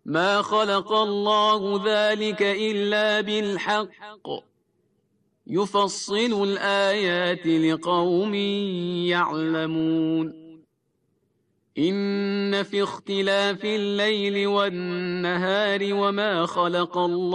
ما خلق الله ذلك إلا بالحق يفصل الآيات لقوم يعلمون إن في اختلاف الليل والنهار وما خلق الله